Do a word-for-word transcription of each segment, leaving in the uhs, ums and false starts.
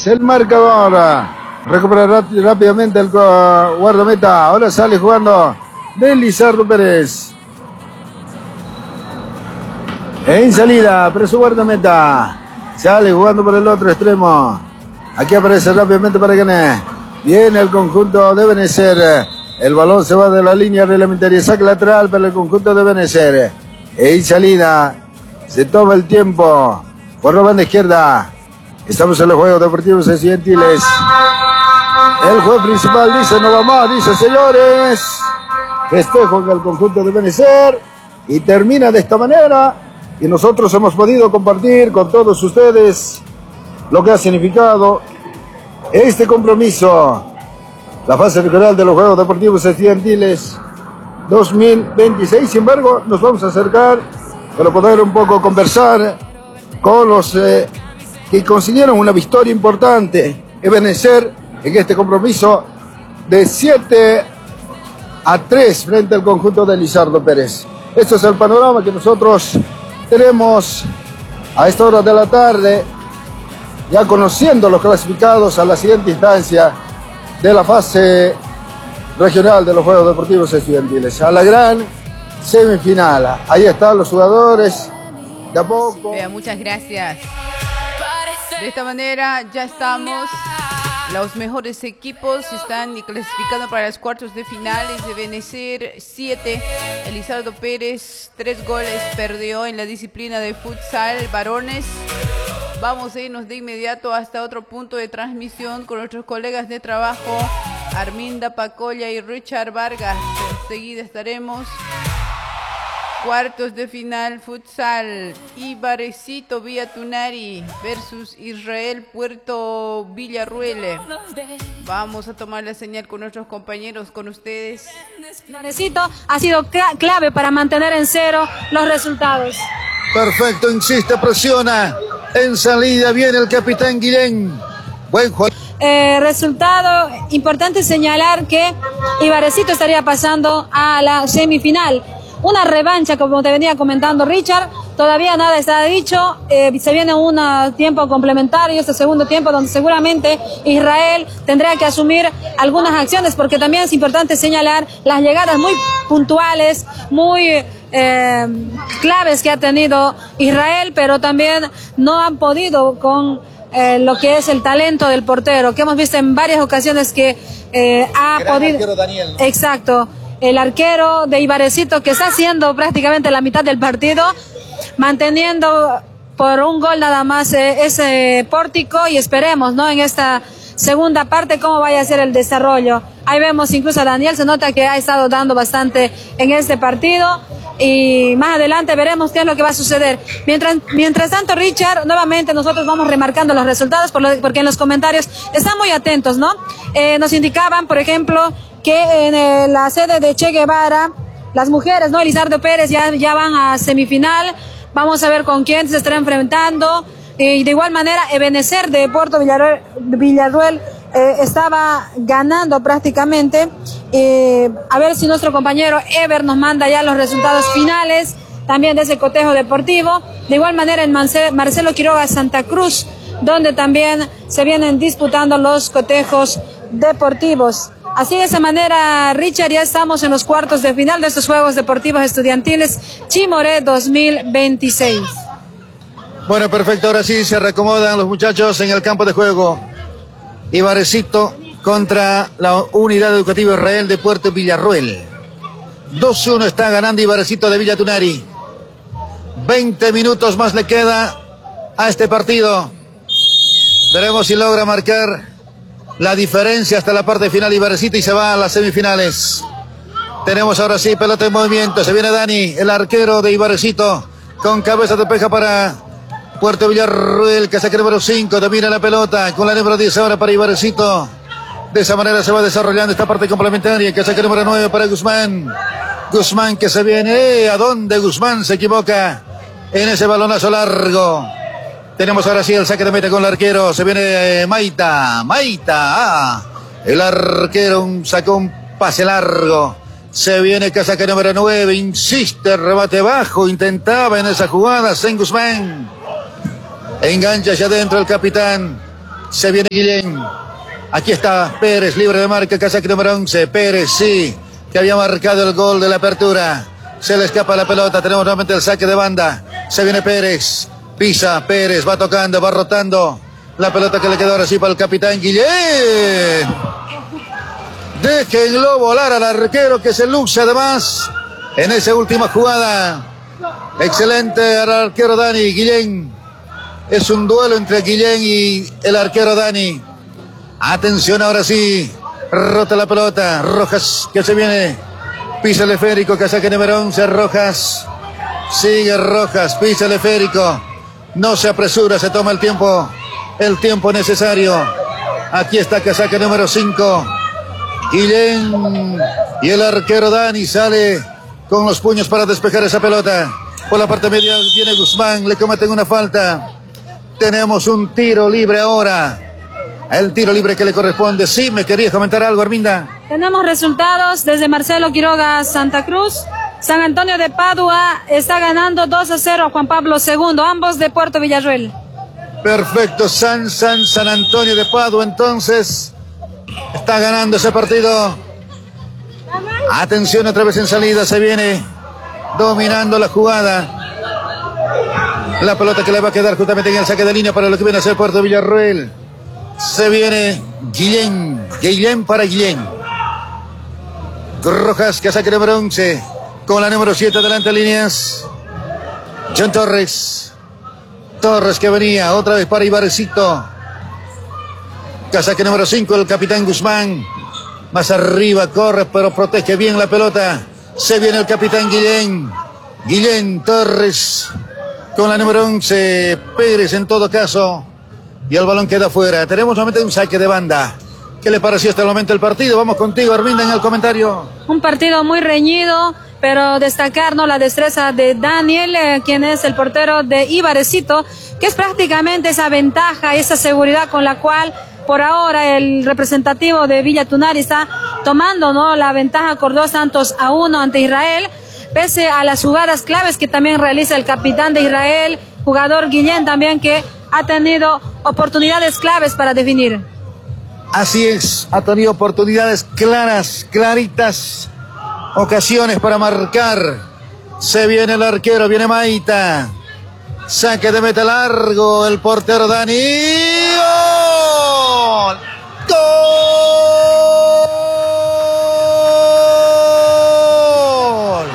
el marcador. Recupera rápidamente el guardameta. Ahora sale jugando de Lizardo Pérez. En salida, pero su guardameta. Sale jugando por el otro extremo. Aquí aparece rápidamente para Gané. Viene el conjunto de Benecer. El balón se va de la línea reglamentaria. Saque lateral para el conjunto de Benecer. En salida. Se toma el tiempo. Por la banda izquierda. Estamos en los Juegos Deportivos Estudiantiles. El juez principal dice no va más. Dice señores. Festejo en el conjunto de Benecer. Y termina de esta manera. Y nosotros hemos podido compartir con todos ustedes lo que ha significado este compromiso. La fase regional de los Juegos Deportivos Estudiantiles dos mil veintiséis. Sin embargo, nos vamos a acercar para poder un poco conversar con los eh, que consiguieron una victoria importante en Benecer en este compromiso de siete a tres frente al conjunto de Lizardo Pérez. Este es el panorama que nosotros tenemos a esta hora de la tarde, ya conociendo los clasificados a la siguiente instancia de la fase regional de los Juegos Deportivos Estudiantiles, a la gran semifinal. Ahí están los jugadores, de a poco. Vea, muchas gracias. De esta manera ya estamos, los mejores equipos están clasificando para los cuartos de finales. De Benecer, siete, Lizardo Pérez, tres goles perdió en la disciplina de futsal varones. Vamos a irnos de inmediato hasta otro punto de transmisión con nuestros colegas de trabajo, Arminda Pacolla y Richard Vargas. Enseguida estaremos. Cuartos de final futsal, Ibarecito Villatunari versus Israel Puerto Villarruel. Vamos a tomar la señal con nuestros compañeros, con ustedes. Ibarecito ha sido clave para mantener en cero los resultados. Perfecto, insiste, presiona. En salida viene el capitán Guillén. Buen juego. Eh, resultado, importante señalar que Ibarecito estaría pasando a la semifinal. Una revancha, como te venía comentando Richard, todavía nada está dicho, eh, se viene un tiempo complementario, este segundo tiempo, donde seguramente Israel tendrá que asumir algunas acciones, porque también es importante señalar las llegadas muy puntuales, muy eh, claves que ha tenido Israel, pero también no han podido con eh, lo que es el talento del portero, que hemos visto en varias ocasiones que eh, ha Gran podido... arquero Daniel, ¿no? Exacto. El arquero de Ibarecito, que está haciendo prácticamente la mitad del partido, manteniendo por un gol nada más eh, ese pórtico, y esperemos, ¿no?, en esta segunda parte cómo vaya a ser el desarrollo. Ahí vemos incluso a Daniel, se nota que ha estado dando bastante en este partido, y más adelante veremos qué es lo que va a suceder. Mientras, mientras tanto, Richard, nuevamente nosotros vamos remarcando los resultados, por lo, porque en los comentarios están muy atentos, ¿no? Eh, nos indicaban, por ejemplo, que en eh, la sede de Che Guevara, las mujeres, ¿no?, Lizardo Pérez ya, ya van a semifinal. Vamos a ver con quién se estará enfrentando. Y de igual manera, Benecer de Puerto Villarruel, Villarruel eh, estaba ganando prácticamente. Eh, a ver si nuestro compañero Ever nos manda ya los resultados finales, también de ese cotejo deportivo. De igual manera, en Marcelo Quiroga Santa Cruz, donde también se vienen disputando los cotejos deportivos. Así de esa manera, Richard, ya estamos en los cuartos de final de estos Juegos Deportivos Estudiantiles Chimoré dos mil veintiséis. Bueno, perfecto, ahora sí se reacomodan los muchachos en el campo de juego. Ibarecito contra la Unidad Educativa Israel de Puerto Villarruel. dos uno está ganando Ibarecito de Villatunari. veinte minutos más le queda a este partido. Veremos si logra marcar la diferencia hasta la parte final Ibarecito y se va a las semifinales. Tenemos ahora sí pelota en movimiento. Se viene Dani, el arquero de Ibarecito, con cabeza de peja para Puerto Villarruel, que saca el número cinco. Domina la pelota con la número diez ahora para Ibarecito. De esa manera se va desarrollando esta parte complementaria, que saca el número nueve para Guzmán. Guzmán que se viene. ¿A dónde Guzmán se equivoca en ese balonazo largo? Tenemos ahora sí el saque de meta con el arquero. Se viene eh, Maita. Maita. Ah, el arquero un, sacó un pase largo. Se viene casaca número nueve. Insiste, rebate bajo. Intentaba en esa jugada Sen Guzmán. Engancha ya dentro el capitán. Se viene Guillén. Aquí está Pérez, libre de marca, casaca número once. Pérez, sí, que había marcado el gol de la apertura. Se le escapa la pelota, tenemos nuevamente el saque de banda. Se viene Pérez, pisa Pérez, va tocando, va rotando. La pelota que le quedó ahora sí para el capitán Guillén. Déjenlo volar al arquero que se luce además en esa última jugada. Excelente al arquero Dani Guillén. Es un duelo entre Guillén y el arquero Dani. Atención ahora sí. Rota la pelota. Rojas que se viene. Pisa el esférico. Casaca número once. Rojas. Sigue Rojas. Pisa el esférico. No se apresura. Se toma el tiempo. El tiempo necesario. Aquí está casaca número cinco. Guillén. Y el arquero Dani sale con los puños para despejar esa pelota. Por la parte media viene Guzmán. Le cometen una falta. Tenemos un tiro libre ahora. El tiro libre que le corresponde. Sí, me querías comentar algo, Arminda. Tenemos resultados desde Marcelo Quiroga, Santa Cruz. San Antonio de Padua está ganando dos a cero a Juan Pablo segundo, ambos de Puerto Villarruel. Perfecto, San San San Antonio de Padua entonces está ganando ese partido. Atención, otra vez en salida, se viene dominando la jugada. La pelota que le va a quedar justamente en el saque de línea para lo que viene a ser Puerto Villarruel. Se viene Guillén. Guillén para Guillén. Rojas, que saque número once. Con la número siete delante de líneas. John Torres. Torres que venía otra vez para Ibarecito. Casaque número cinco, el capitán Guzmán. Más arriba, corre, pero protege bien la pelota. Se viene el capitán Guillén. Guillén, Torres. Con la número once, Pérez en todo caso. Y el balón queda fuera. Tenemos nuevamente un saque de banda. ¿Qué le pareció hasta el momento el partido? Vamos contigo, Arminda, en el comentario. Un partido muy reñido, pero destacar, ¿no?, la destreza de Daniel, eh, quien es el portero de Ibarecito, que es prácticamente esa ventaja, esa seguridad con la cual por ahora el representativo de Villa Tunari está tomando, ¿no?, la ventaja por dos tantos a uno ante Israel, pese a las jugadas claves que también realiza el capitán de Israel, jugador Guillén también, que ha tenido oportunidades claves para definir. Así es, ha tenido oportunidades claras, claritas, ocasiones para marcar. Se viene el arquero, viene Maita. Saque de meta largo, el portero Dani. ¡Gol! ¡Gol!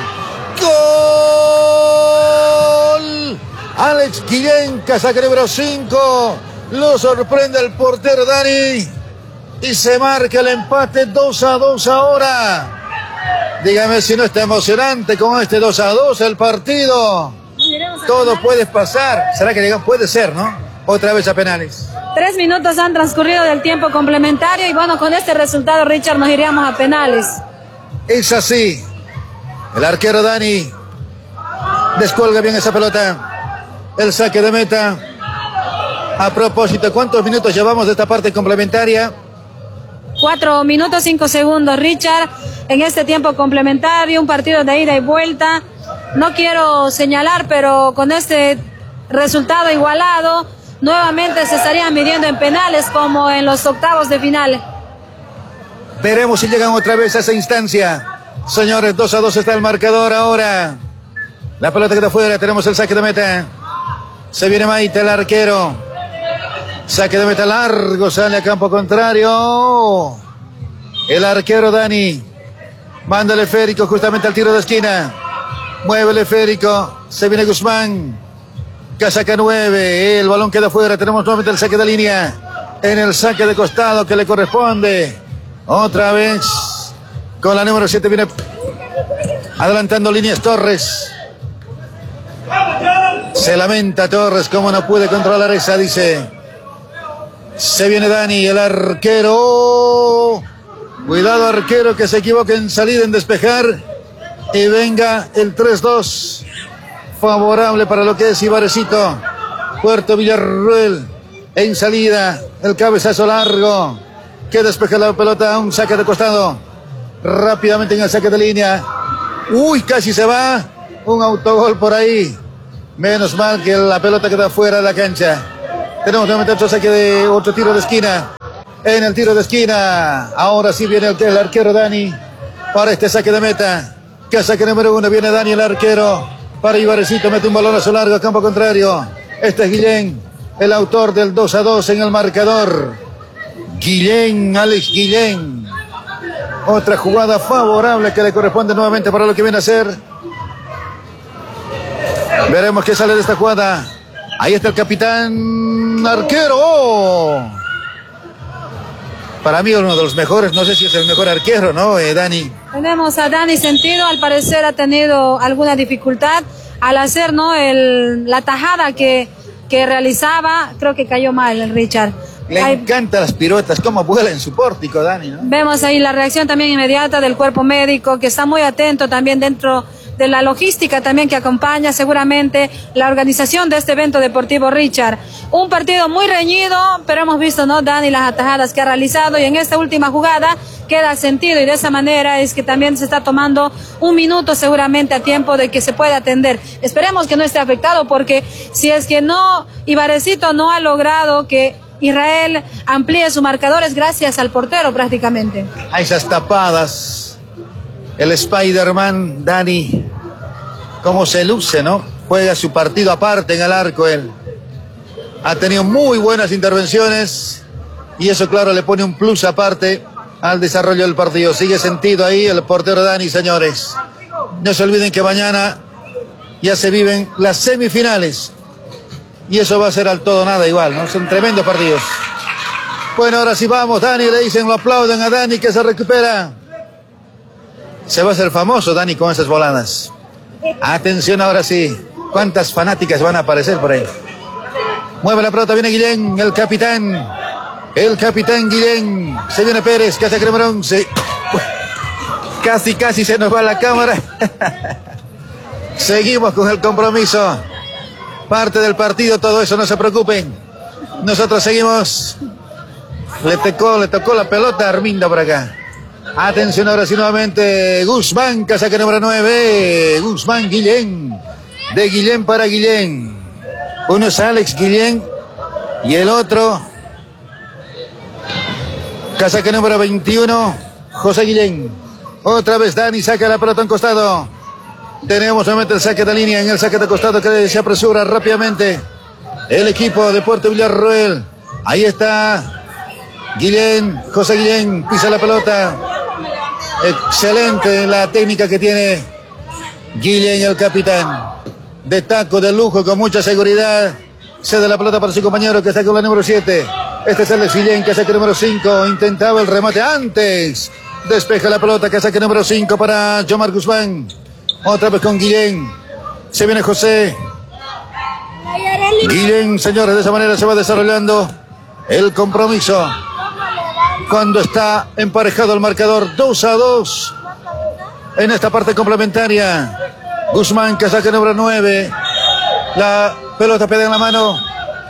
¡Gol! Alex Guillén, saque número cinco. Lo sorprende el portero Dani. Y se marca el empate dos a dos ahora. Dígame si no está emocionante con este dos a dos el partido. Todo puede pasar. ¿Será que llegamos? Puede ser, ¿no? Otra vez a penales. Tres minutos han transcurrido del tiempo complementario y bueno, con este resultado, Richard, nos iríamos a penales. Es así. El arquero Dani descuelga bien esa pelota. El saque de meta. A propósito, ¿cuántos minutos llevamos de esta parte complementaria? Cuatro minutos, cinco segundos, Richard, en este tiempo complementario, un partido de ida y vuelta. No quiero señalar, pero con este resultado igualado, nuevamente se estarían midiendo en penales como en los octavos de final. Veremos si llegan otra vez a esa instancia. Señores, dos a dos está el marcador ahora. La pelota queda fuera, tenemos el saque de meta. Se viene Maite, el arquero. Saque de meta largo, sale a campo contrario. El arquero Dani. Manda el esférico justamente al tiro de esquina. Mueve el esférico. Se viene Guzmán. Casaca nueve. El balón queda fuera. Tenemos nuevamente el saque de línea. En el saque de costado que le corresponde. Otra vez. Con la número siete viene adelantando líneas Torres. Se lamenta Torres como no puede controlar esa, dice. Se viene Dani, el arquero. Cuidado, arquero, que se equivoque en salida, en despejar. Y venga el tres dos. Favorable para lo que es Ibarecito. Puerto Villarruel. En salida, el cabezazo largo. Que despeja la pelota, un saque de costado. Rápidamente en el saque de línea. Uy, casi se va. Un autogol por ahí. Menos mal que la pelota queda fuera de la cancha. Tenemos nuevamente otro saque de otro tiro de esquina. En el tiro de esquina, ahora sí viene el, el arquero Dani para este saque de meta. Que saque número uno, viene Dani el arquero para Ibarecito, mete un balón a su largo a campo contrario. Este es Guillén, el autor del dos a dos en el marcador. Guillén, Alex Guillén. Otra jugada favorable que le corresponde nuevamente para lo que viene a ser. Veremos qué sale de esta jugada. Ahí está el capitán arquero. ¡Oh! Para mí uno de los mejores, no sé si es el mejor arquero, ¿no, eh, Dani? Tenemos a Dani Sentido, al parecer ha tenido alguna dificultad al hacer, ¿no? El, la tajada que, que realizaba, creo que cayó mal el Richard. Le Hay, encantan las piruetas, cómo vuela en su pórtico, Dani, ¿no? Vemos ahí la reacción también inmediata del cuerpo médico, que está muy atento también dentro de la logística también que acompaña seguramente la organización de este evento deportivo, Richard. Un partido muy reñido, pero hemos visto, ¿no, Dani, las atajadas que ha realizado, y en esta última jugada queda sentido, y de esa manera es que también se está tomando un minuto seguramente a tiempo de que se pueda atender. Esperemos que no esté afectado, porque si es que no, Ibarecito no ha logrado que Israel amplíe sus marcadores gracias al portero prácticamente. A esas tapadas. El Spider-Man, Dani, cómo se luce, ¿no? Juega su partido aparte en el arco él. Ha tenido muy buenas intervenciones y eso, claro, le pone un plus aparte al desarrollo del partido. Sigue sentido ahí el portero Dani, señores. No se olviden que mañana ya se viven las semifinales y eso va a ser al todo nada igual, ¿no? Son tremendos partidos. Bueno, ahora sí vamos, Dani, le dicen, lo aplauden a Dani que se recupera. Se va a hacer famoso Dani con esas voladas. Atención ahora sí. ¿Cuántas fanáticas van a aparecer por ahí? Mueve la pelota, viene Guillén, el capitán. El capitán Guillén. Se viene Pérez, que hace número once. Casi, casi se nos va la cámara. Seguimos con el compromiso. Parte del partido, todo eso, no se preocupen. Nosotros seguimos. Le tocó, le tocó la pelota a Arminda por acá. Atención ahora sí nuevamente, Guzmán, casaca número nueve, Guzmán Guillén, de Guillén para Guillén. Uno es Alex Guillén y el otro, casaca número veintiuno, José Guillén. Otra vez Dani saca la pelota en costado. Tenemos nuevamente el saque de línea en el saque de costado que se apresura rápidamente el equipo de Puerto Villarroel. Ahí está Guillén, José Guillén, pisa la pelota. Excelente la técnica que tiene Guillén, el capitán. De taco, de lujo, con mucha seguridad. Cede la pelota para su compañero que está con la número siete. Este es Alex Guillén, que saque número cinco. Intentaba el remate antes. Despeja la pelota, que saque número cinco para Jomar Guzmán. Otra vez con Guillén. Se viene José. Guillén, señores, de esa manera se va desarrollando el compromiso. Cuando está emparejado el marcador dos a dos en esta parte complementaria. Guzmán, que saca número nueve. La pelota pega en la mano.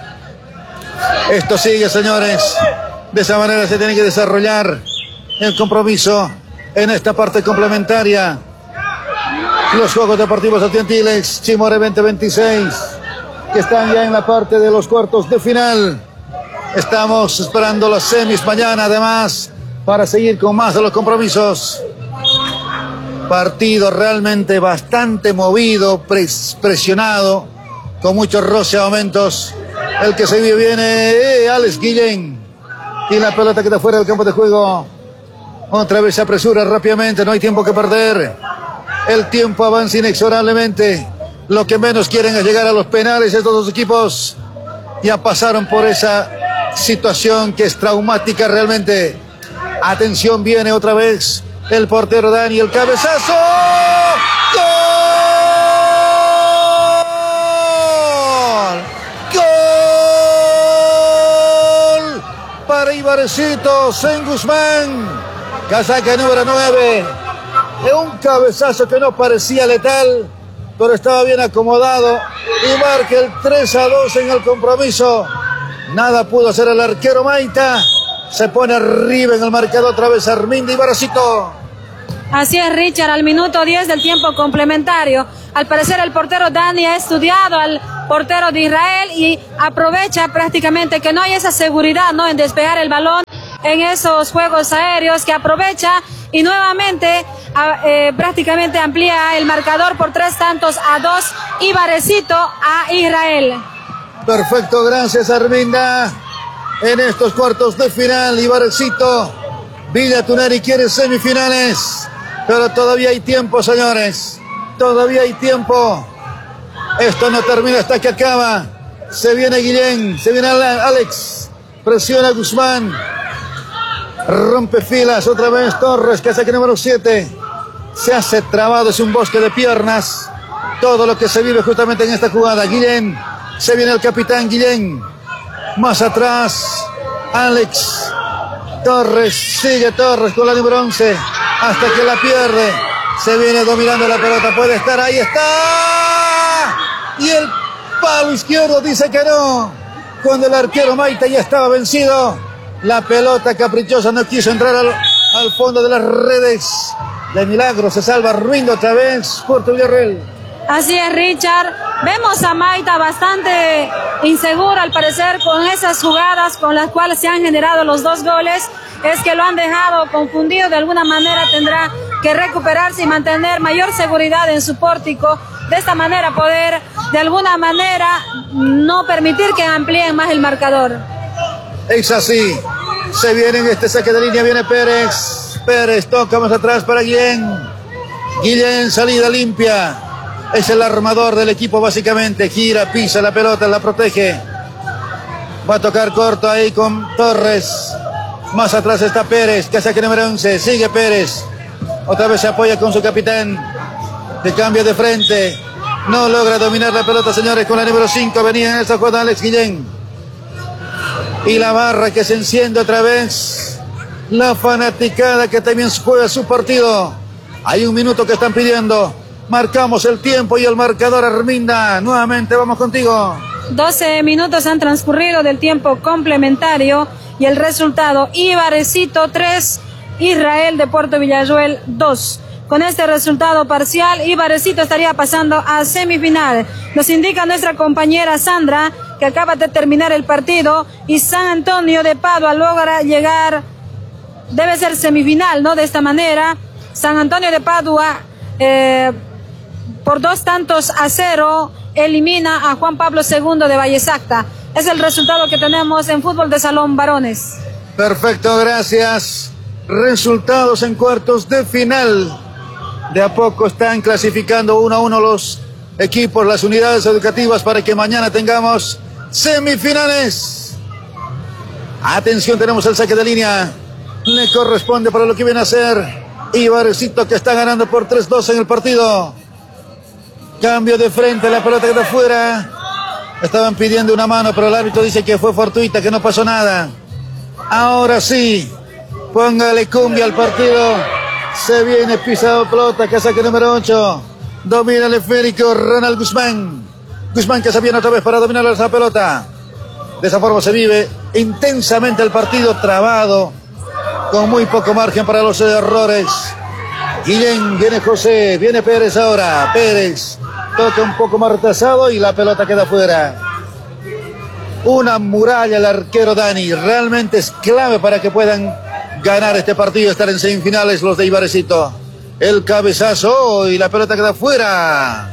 Esto sigue, señores. De esa manera se tiene que desarrollar el compromiso en esta parte complementaria. Los Juegos Deportivos Estudiantiles Chimore veinte veintiséis, que están ya en la parte de los cuartos de final. Estamos esperando las semis mañana, además, para seguir con más de los compromisos. Partido realmente bastante movido, pres presionado, con muchos roce a momentos. El que se viene, eh, Alex Guillén. Y la pelota que está fuera del campo de juego. Otra vez se apresura rápidamente, no hay tiempo que perder. El tiempo avanza inexorablemente. Lo que menos quieren es llegar a los penales. Estos dos equipos ya pasaron por esa situación que es traumática realmente. Atención, viene otra vez el portero Dani, el cabezazo. ¡Gol! ¡Gol! Para Ibarecito, Sen Guzmán, casaca número nueve. De un cabezazo que no parecía letal, pero estaba bien acomodado y marca el tres a dos en el compromiso. Nada pudo hacer el arquero Maita. Se pone arriba en el marcador otra vez Arminda Ibarecito. Así es, Richard, al minuto diez del tiempo complementario. Al parecer el portero Dani ha estudiado al portero de Israel, y aprovecha prácticamente que no hay esa seguridad, ¿no?, en despejar el balón en esos juegos aéreos, que aprovecha y nuevamente eh, prácticamente amplía el marcador por tres tantos a dos y Varecito a Israel. Perfecto, gracias Arminda. En estos cuartos de final, Ibarecito, Villa Tunari quiere semifinales, pero todavía hay tiempo, señores, todavía hay tiempo. Esto no termina hasta que acaba. Se viene Guillén, se viene Alex, presiona a Guzmán, rompe filas otra vez Torres, que saque número siete, se hace trabado, es un bosque de piernas, todo lo que se vive justamente en esta jugada. Guillén, se viene el capitán Guillén, más atrás Alex, Torres, sigue Torres con la número once, hasta que la pierde, se viene dominando la pelota, puede estar, ahí está, y el palo izquierdo dice que no, cuando el arquero Maita ya estaba vencido. La pelota caprichosa no quiso entrar al, al fondo de las redes. De milagro se salva Ruindo otra vez, Puerto Villarreal. Así es, Richard. Vemos a Maita bastante inseguro, al parecer, con esas jugadas con las cuales se han generado los dos goles. Es que lo han dejado confundido. De alguna manera tendrá que recuperarse y mantener mayor seguridad en su pórtico. De esta manera poder, de alguna manera, no permitir que amplíen más el marcador. Es así, se viene en este saque de línea, viene Pérez, Pérez toca más atrás para Guillén, Guillén, salida limpia, es el armador del equipo básicamente, gira, pisa la pelota, la protege, va a tocar corto ahí con Torres, más atrás está Pérez, que saque número once, sigue Pérez, otra vez se apoya con su capitán, de cambio de frente, no logra dominar la pelota, señores, con la número cinco, venía en esa jugada Alex Guillén. Y la barra que se enciende otra vez. La fanaticada que también juega su partido. Hay un minuto que están pidiendo. Marcamos el tiempo y el marcador, Arminda. Nuevamente vamos contigo. doce minutos han transcurrido del tiempo complementario y el resultado: Ibarecito tres, Israel de Puerto Villarreal dos. Con este resultado parcial, Ibarecito estaría pasando a semifinal. Nos indica nuestra compañera Sandra que acaba de terminar el partido y San Antonio de Padua logra llegar, debe ser semifinal, ¿no? De esta manera, San Antonio de Padua eh, por dos tantos a cero elimina a Juan Pablo segundo de Vallesacta. Es el resultado que tenemos en fútbol de salón varones. Perfecto, gracias. Resultados en cuartos de final. De a poco están clasificando uno a uno los equipos, las unidades educativas, para que mañana tengamos semifinales. Atención, tenemos el saque de línea. Le corresponde para lo que viene a ser Ibarecito, que está ganando por tres dos en el partido. Cambio de frente, la pelota queda afuera. Estaban pidiendo una mano, pero el árbitro dice que fue fortuita, que no pasó nada. Ahora sí, póngale cumbia al partido. Se viene pisado pelota, que saque número ocho. Domina el esférico Ronald Guzmán. Guzmán que se viene otra vez para dominar esa pelota. De esa forma se vive intensamente el partido, trabado, con muy poco margen para los errores. Guillén, viene José, viene Pérez ahora. Pérez toca un poco más retrasado y la pelota queda fuera. Una muralla el arquero Dani. Realmente es clave para que puedan ganar este partido, estar en semifinales los de Ibarecito. El cabezazo y la pelota queda fuera.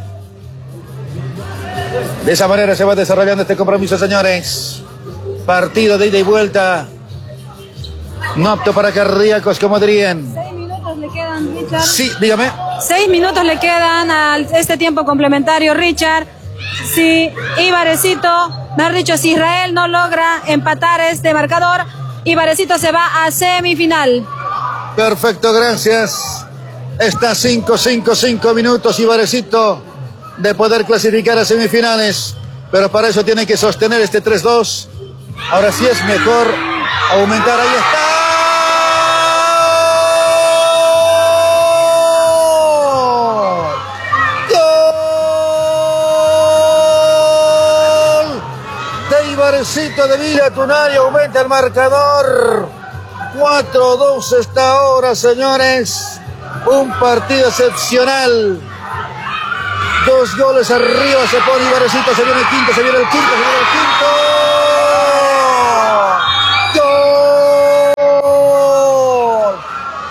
De esa manera se va desarrollando este compromiso, señores. Partido de ida y vuelta. No apto para cardíacos, como dirían. Seis minutos le quedan, Richard. Sí, dígame. Seis minutos le quedan a este tiempo complementario, Richard. Si Ibarecito, mejor dicho, si Israel no logra empatar este marcador, Ibarecito se va a semifinal. Perfecto, gracias. Está cinco, cinco, cinco minutos Ibarecito de poder clasificar a semifinales. Pero para eso tiene que sostener este tres dos. Ahora sí es mejor aumentar. Ahí está. Ibarecito de Villa Tunari aumenta el marcador. cuatro dos esta hora, señores. Un partido excepcional. Dos goles arriba se pone Ibarecito, se viene el quinto, se viene el quinto, se viene el quinto. ¡Gol!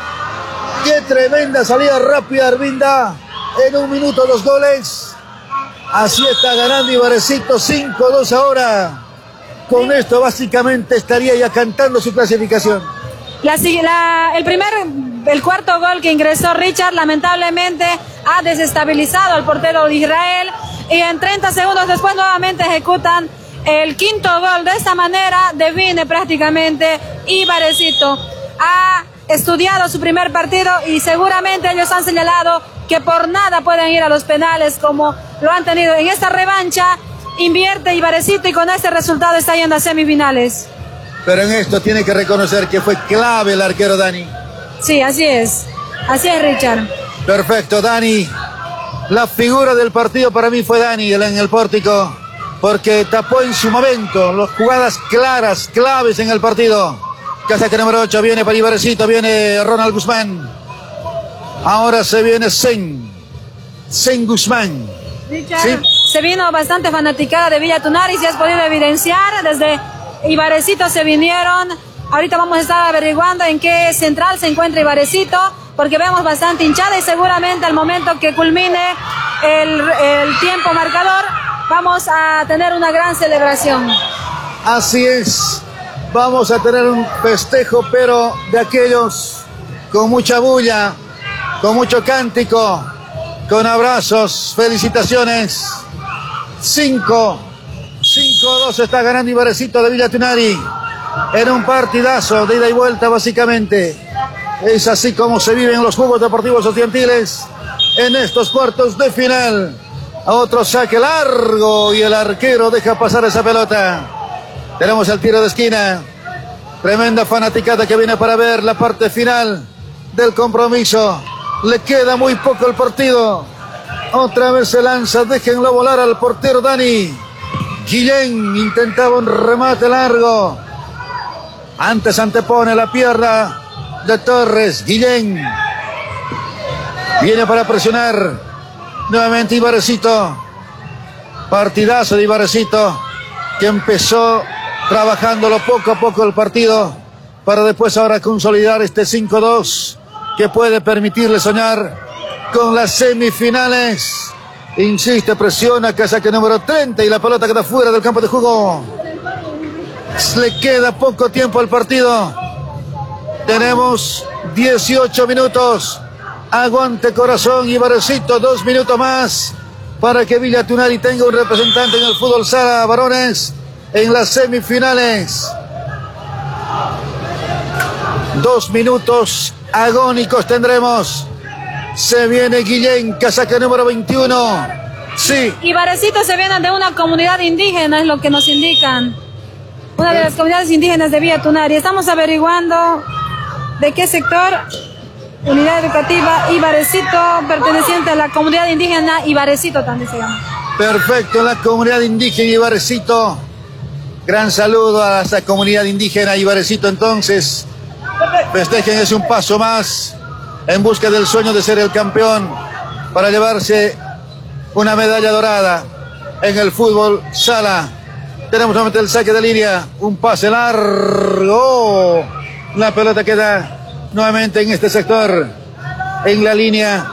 ¡Qué tremenda salida rápida, Arvinda! En un minuto los goles. Así está ganando Ibarecito cinco dos ahora. Con esto básicamente estaría ya cantando su clasificación. La, la, el primer, el cuarto gol que ingresó Richard lamentablemente ha desestabilizado al portero de Israel y en treinta segundos después nuevamente ejecutan el quinto gol. De esta manera define prácticamente Ibarecito. Ha estudiado su primer partido y seguramente ellos han señalado que por nada pueden ir a los penales como lo han tenido en esta revancha. Invierte Ibarecito y con este resultado está yendo a semifinales. Pero en esto tiene que reconocer que fue clave el arquero Dani. Sí, así es. Así es, Richard. Perfecto, Dani. La figura del partido para mí fue Dani en el pórtico, porque tapó en su momento las jugadas claras, claves en el partido. Casaca número ocho, viene para Ibarecito, viene Ronald Guzmán. Ahora se viene Zen. Zen Guzmán. Richard, ¿sí? Se vino bastante fanaticada de Villa Tunari, si has podido evidenciar. Desde Ibarecito se vinieron. Ahorita vamos a estar averiguando en qué central se encuentra Ibarecito, porque vemos bastante hinchada y seguramente al momento que culmine el, el tiempo marcador vamos a tener una gran celebración. Así es, vamos a tener un festejo, pero de aquellos con mucha bulla, con mucho cántico, con abrazos, felicitaciones. Cinco, cinco dos está ganando Ibarecito de Villa Tunari en un partidazo de ida y vuelta básicamente. Es así como se viven los Juegos Deportivos Estudiantiles en estos cuartos de final. A otro saque largo y el arquero deja pasar esa pelota. Tenemos el tiro de esquina. Tremenda fanaticada que viene para ver la parte final del compromiso. Le queda muy poco el partido. Otra vez se lanza, déjenlo volar al portero Dani. Guillén intentaba un remate largo. Antes antepone la pierna de Torres. Guillén viene para presionar nuevamente Ibarecito. Partidazo de Ibarecito, que empezó trabajándolo poco a poco el partido para después ahora consolidar este cinco dos que puede permitirle soñar con las semifinales. Insiste, presiona, casaca número treinta y la pelota queda fuera del campo de juego. Le queda poco tiempo al partido. Tenemos dieciocho minutos. Aguante corazón, Ibarecito, dos minutos más para que Villa Tunari tenga un representante en el fútbol sala varones en las semifinales. Dos minutos agónicos tendremos. Se viene Guillén, casaca número veintiuno. Sí. Ibarecito se viene de una comunidad indígena, es lo que nos indican. Una de las comunidades indígenas de Villa Tunari. Estamos averiguando de qué sector. Unidad Educativa Ibarecito, perteneciente a la comunidad indígena Ibarecito también se llama. Perfecto, la comunidad indígena Ibarecito. Gran saludo a esa comunidad indígena Ibarecito entonces. Festejen, es un paso más en busca del sueño de ser el campeón para llevarse una medalla dorada en el fútbol sala. Tenemos nuevamente el saque de línea, un pase largo. La pelota queda nuevamente en este sector, en la línea,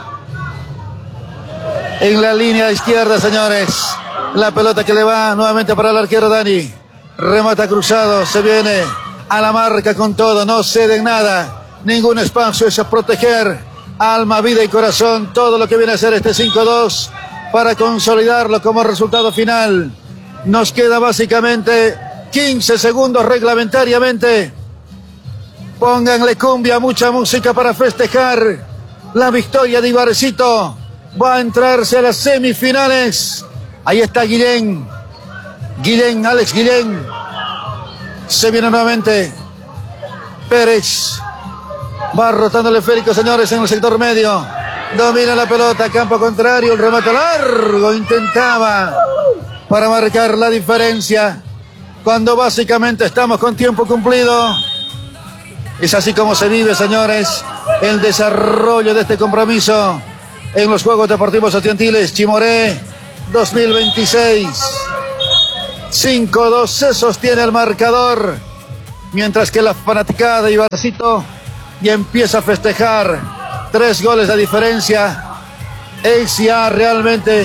en la línea izquierda, señores. La pelota que le va nuevamente para el arquero Dani. Remata cruzado, se viene a la marca con todo, no ceden nada. Ningún espacio, es a proteger alma, vida y corazón. Todo lo que viene a ser este cinco dos para consolidarlo como resultado final. Nos queda básicamente quince segundos reglamentariamente. Pónganle cumbia, mucha música para festejar la victoria de Ibarecito. Va a entrarse a las semifinales. Ahí está Guillén. Guillén, Alex Guillén. Se viene nuevamente Pérez. Va rotándole Férico, señores, en el sector medio. Domina la pelota, campo contrario. El remate largo intentaba para marcar la diferencia. Cuando básicamente estamos con tiempo cumplido. Es así como se vive, señores, el desarrollo de este compromiso en los Juegos Deportivos Estudiantiles Chimoré dos mil veintiséis. cinco dos se sostiene el marcador, mientras que la fanaticada de Ibarcito ya empieza a festejar. Tres goles de diferencia. A C A realmente.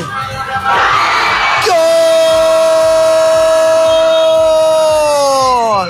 ¡Gol!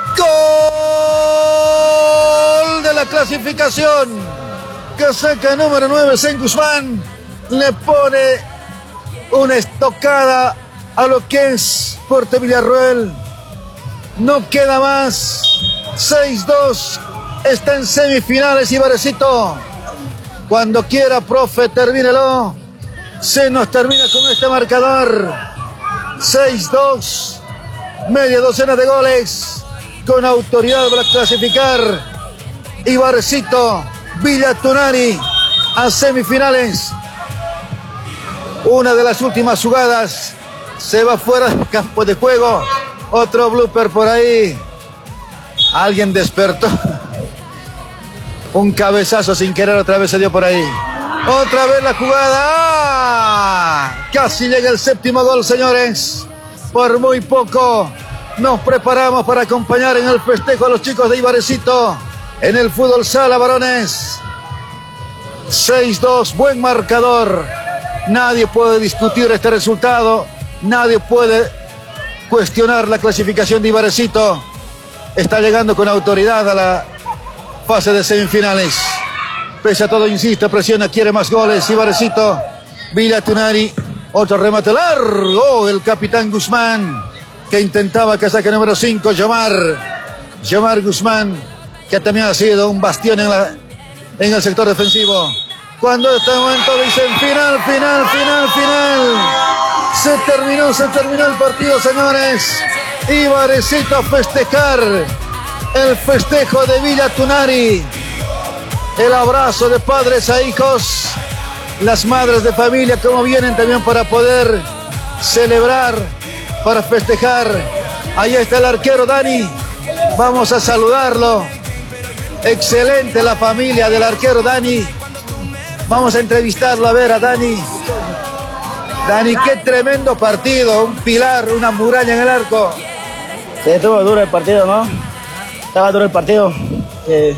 ¡Gol de la clasificación! Que saca número nueve, Sen Guzmán. Le pone una estocada a lo que es Puerto Villarroel. No queda más. seis dos. Está en semifinales Ibarcito. Cuando quiera, profe, termínelo. Se nos termina con este marcador. seis dos. Media docena de goles. Con autoridad para clasificar Ibarcito, Villa Tunari a semifinales. Una de las últimas jugadas. Se va fuera del campo de juego. Otro blooper por ahí. Alguien despertó. Un cabezazo sin querer otra vez se dio por ahí. Otra vez la jugada. ¡Ah! Casi llega el séptimo gol, señores. Por muy poco nos preparamos para acompañar en el festejo a los chicos de Ibarcito en el fútbol sala varones. seis dos, buen marcador. Nadie puede discutir este resultado. Nadie puede cuestionar la clasificación de Ibarcito. Está llegando con autoridad a la fase de semifinales. Pese a todo, insiste, presiona, quiere más goles. Ibarcito, Villa Tunari, otro remate largo. El capitán Guzmán, que intentaba que saque número cinco, Yomar. Yomar Guzmán, que también ha sido un bastión en, la, en el sector defensivo. Cuando este momento dicen final, final, final, final. Se terminó, se terminó el partido, señores. Ibarcito a festejar. El festejo de Villa Tunari. El abrazo de padres a hijos. Las madres de familia como vienen también para poder celebrar, para festejar. Ahí está el arquero Dani. Vamos a saludarlo. Excelente la familia del arquero Dani. Vamos a entrevistarlo a ver a Dani. Dani, qué tremendo partido. Un pilar, una muralla en el arco. Sí, estuvo duro el partido, ¿no? Estaba duro el partido. Eh,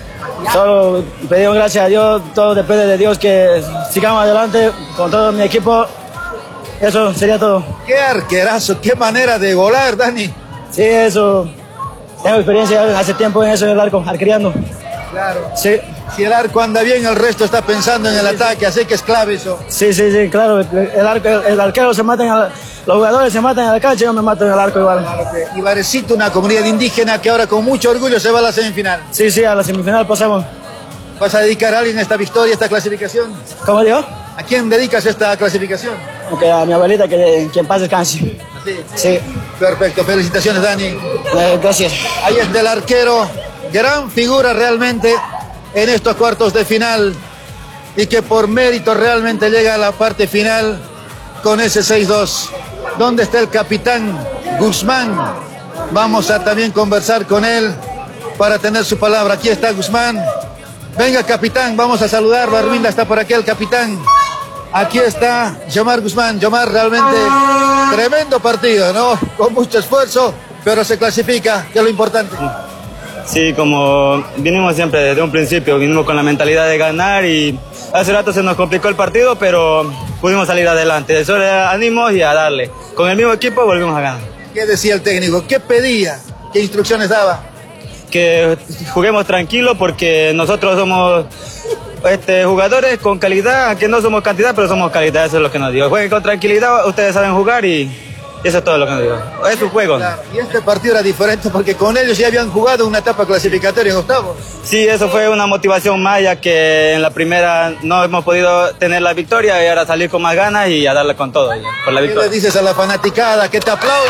solo pedimos gracias a Dios, todo depende de Dios, que sigamos adelante con todo mi equipo. Eso sería todo. Qué arquerazo, qué manera de volar, Dani. Sí, eso. Tengo experiencia hace tiempo en eso, en el arco, arquereando. Claro. Sí. Si el arco anda bien, el resto está pensando en el ataque, así que es clave eso. Sí, sí, sí, claro. El, arco, el arquero se mata en la, los jugadores se matan en la cancha y yo me mato en el arco igual. Claro que Ibarcito, una comunidad indígena que ahora con mucho orgullo se va a la semifinal. Sí, sí, a la semifinal pasamos. ¿Vas a dedicar a alguien esta victoria, esta clasificación? ¿Cómo digo? ¿A quién dedicas esta clasificación? Okay, a mi abuelita, que, que en paz descanse. ¿Así? Sí. Perfecto, felicitaciones, Dani. Eh, gracias. Ahí está el arquero, gran figura realmente en estos cuartos de final y que por mérito realmente llega a la parte final con ese seis dos. ¿Dónde está el capitán Guzmán? Vamos a también conversar con él para tener su palabra. Aquí está Guzmán. Venga, capitán, vamos a saludarlo. Arminda está por aquí, el capitán. Aquí está Yomar Guzmán. Yomar, realmente tremendo partido, ¿no? Con mucho esfuerzo, pero se clasifica, que es lo importante. Sí, como vinimos siempre desde un principio, vinimos con la mentalidad de ganar y hace rato se nos complicó el partido, pero pudimos salir adelante. Eso le ánimos y a darle. Con el mismo equipo volvimos a ganar. ¿Qué decía el técnico? ¿Qué pedía? ¿Qué instrucciones daba? Que juguemos tranquilo porque nosotros somos este, jugadores con calidad, que no somos cantidad, pero somos calidad, eso es lo que nos digo. Jueguen con tranquilidad, ustedes saben jugar y eso es todo lo que nos digo. Es un juego. Claro. Y este partido era diferente porque con ellos ya habían jugado una etapa clasificatoria en octavos. Sí, eso fue una motivación más, ya que en la primera no hemos podido tener la victoria y ahora salir con más ganas y a darle con todo ya, por la ¿Qué victoria. le dices a la fanaticada que te aplauden?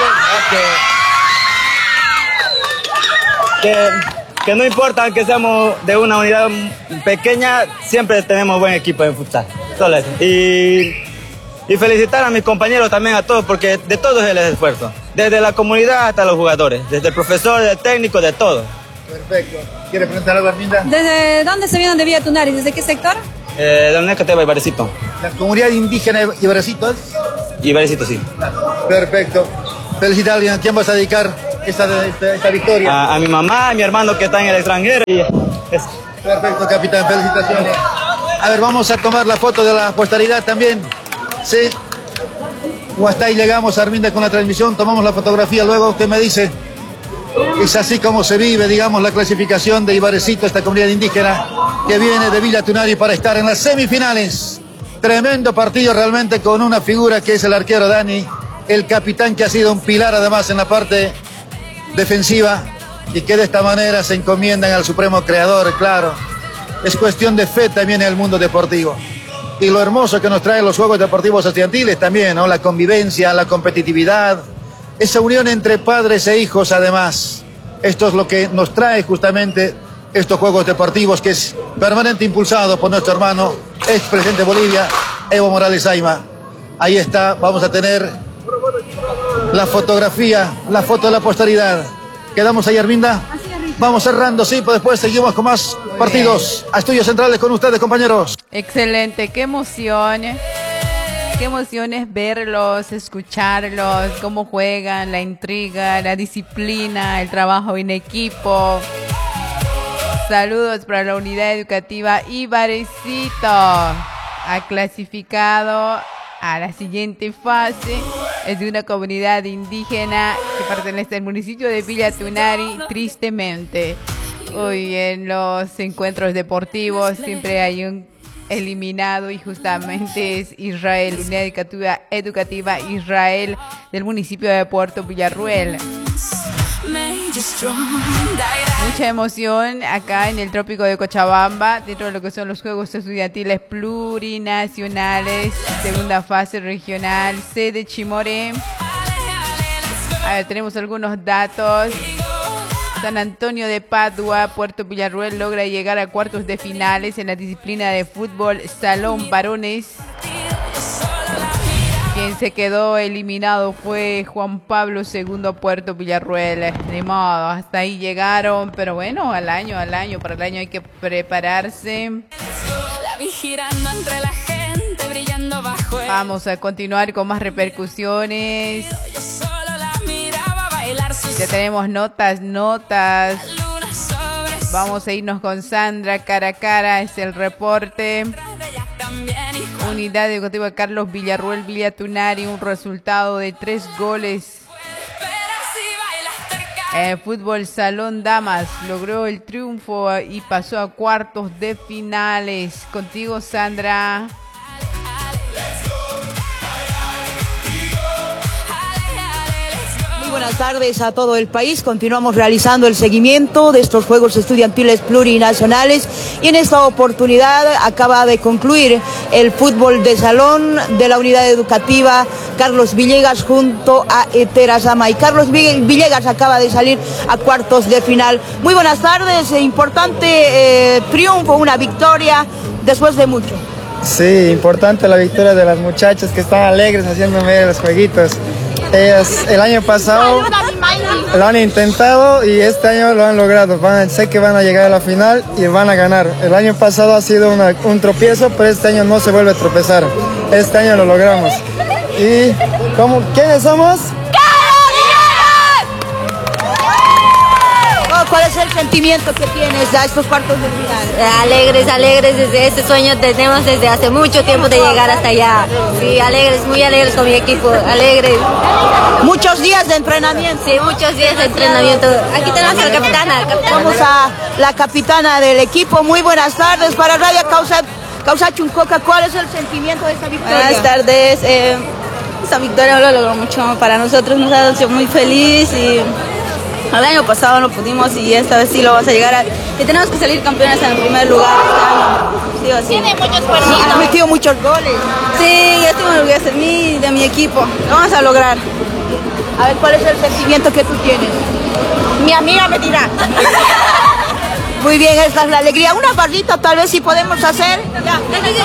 Que, que no importa que seamos de una unidad pequeña, siempre tenemos buen equipo en futsal. Solo eso. Y, y felicitar a mis compañeros también, a todos, porque de todos es el esfuerzo. Desde la comunidad hasta los jugadores, desde el profesor, el técnico, de todo. Perfecto. ¿Quieres preguntar algo, Arminda? ¿Desde dónde se vienen de Villa Tunari? ¿Desde qué sector? Eh, de la Unión Educativa Ibarecito. La comunidad indígena de Ibarecito es. Ibarecito, sí. Perfecto. Felicita a alguien. ¿A quién vas a dedicar esta, esta, esta victoria? A, a mi mamá, a mi hermano que está en el extranjero. Y eso. Perfecto, capitán. Felicitaciones. A ver, vamos a tomar la foto de la posteridad también. Sí. O hasta ahí llegamos, Arminda, con la transmisión. Tomamos la fotografía. Luego usted me dice. Es así como se vive, digamos, la clasificación de Ibarecito, esta comunidad indígena que viene de Villa Tunari para estar en las semifinales. Tremendo partido realmente con una figura que es el arquero Dani, el capitán que ha sido un pilar además en la parte defensiva y que de esta manera se encomiendan al supremo creador, claro. Es cuestión de fe también en el mundo deportivo. Y lo hermoso que nos traen los Juegos Deportivos Estudiantiles también, ¿no? La convivencia, la competitividad, esa unión entre padres e hijos además. Esto es lo que nos trae justamente estos Juegos Deportivos, que es permanente impulsado por nuestro hermano, expresidente de Bolivia, Evo Morales Ayma. Ahí está, vamos a tener la fotografía, la foto de la posteridad. ¿Quedamos ahí, Arminda? Vamos cerrando, sí, pues después seguimos con más partidos. A Estudios Centrales con ustedes, compañeros. Excelente, qué emoción. Qué emoción es verlos, escucharlos, cómo juegan, la intriga, la disciplina, el trabajo en equipo. Saludos para la unidad educativa Ibarecito. Ha clasificado a la siguiente fase. Es de una comunidad indígena que pertenece al municipio de Villa Tunari, tristemente. Hoy en los encuentros deportivos siempre hay un eliminado y justamente es Israel, unidad educativa, educativa Israel del municipio de Puerto Villarruel. Mucha emoción acá en el trópico de Cochabamba, dentro de lo que son los Juegos Estudiantiles Plurinacionales, segunda fase regional, sede Chimoré. A ver, tenemos algunos datos. San Antonio de Padua, Puerto Villarruel logra llegar a cuartos de finales en la disciplina de fútbol salón varones. Quien se quedó eliminado fue Juan Pablo segundo, Puerto Villarruel. Ni modo, hasta ahí llegaron, pero bueno, al año, al año, para el año hay que prepararse. Vamos a continuar con más repercusiones. Ya tenemos notas, notas. Vamos a irnos con Sandra cara a cara, es el reporte. Unidad Educativa Carlos Villarruel, Villa Tunari, un resultado de tres goles. Eh, fútbol Salón Damas logró el triunfo y pasó a cuartos de finales. Contigo, Sandra. Buenas tardes a todo el país. Continuamos realizando el seguimiento de estos Juegos Estudiantiles Plurinacionales y en esta oportunidad acaba de concluir el fútbol de salón de la unidad educativa Carlos Villegas junto a Eterazama. Y Carlos Villegas acaba de salir a cuartos de final. Muy buenas tardes, importante eh, triunfo, una victoria después de mucho. Sí, importante la victoria de las muchachas que están alegres haciéndome los jueguitos. Ellas el año pasado lo han intentado y este año lo han logrado. Van, sé que van a llegar a la final y van a ganar. El año pasado ha sido una, un tropiezo, pero este año no se vuelve a tropezar. Este año lo logramos. ¿Y cómo, quiénes somos? ¿Cuál es el sentimiento que tienes a estos cuartos de final? Alegres, alegres, desde este sueño tenemos desde hace mucho tiempo de llegar hasta allá. Sí, alegres, muy alegres con mi equipo, alegres. Muchos días de entrenamiento. Sí, muchos días de entrenamiento. Aquí tenemos a la capitana. capitana. Vamos a la capitana del equipo. Muy buenas tardes para Radio Causa, Causa Chuncoca. ¿Cuál es el sentimiento de esta victoria? Buenas tardes. Eh, esta victoria lo logró mucho para nosotros, nos ha hecho muy feliz y el año pasado no pudimos y esta vez sí lo vamos a llegar a... Y tenemos que salir campeones en el primer lugar este año. Sí o sí. Tiene muchos partidos. Ha metido muchos goles. Sí, ya estoy muy orgullosa de mí y de mi equipo. Lo vamos a lograr. A ver, ¿cuál es el sentimiento que tú tienes? Mi amiga me dirá. Muy bien, esta es la alegría. Una barrita tal vez si podemos hacer. Ya,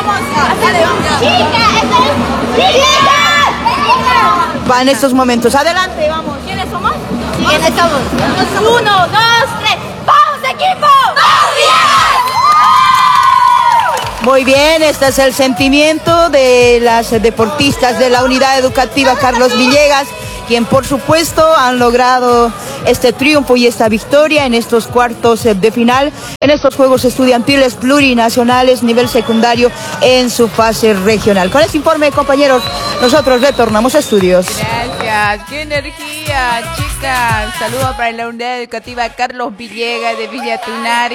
va en estos momentos. Adelante, vamos. ¿Quiénes somos? ¿Quiénes somos? Uno, dos, tres. ¡Vamos, equipo! ¡Vamos, Muy bien, este es el sentimiento de las deportistas de la Unidad Educativa Carlos Villegas, quien por supuesto han logrado este triunfo y esta victoria en estos cuartos de final, en estos Juegos Estudiantiles Plurinacionales nivel secundario en su fase regional. Con este informe, compañeros, nosotros retornamos a estudios. Gracias, qué energía, chicas. Saludos para la Unidad Educativa Carlos Villegas de Villa Tunari.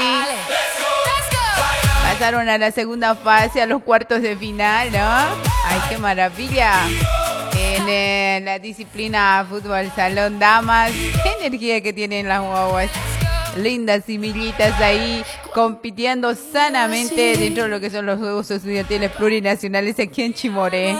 Pasaron a la segunda fase, a los cuartos de final, ¿no? ¡Ay, qué maravilla! En eh, la disciplina fútbol salón damas, qué energía que tienen las guaguas. Lindas similitas ahí, compitiendo sanamente dentro de lo que son los Juegos Estudiantiles Plurinacionales aquí en Chimoré.